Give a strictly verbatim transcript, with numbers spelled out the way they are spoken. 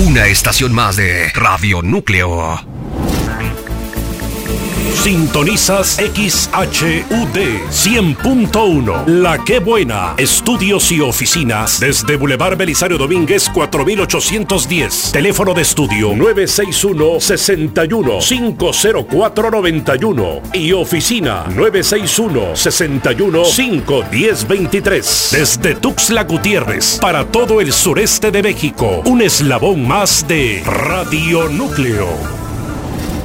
Una estación más de Radio Núcleo. Sintonizas X H U D cien punto uno. La Qué Buena. Estudios y oficinas desde Boulevard Belisario Domínguez cuatro mil ochocientos diez. Teléfono de estudio nueve seis uno, seis uno, cinco cero cuatro, nueve uno y oficina nueve seis uno, seis uno, cinco uno cero, dos tres. Desde Tuxtla Gutiérrez para todo el sureste de México. Un eslabón más de Radio Núcleo.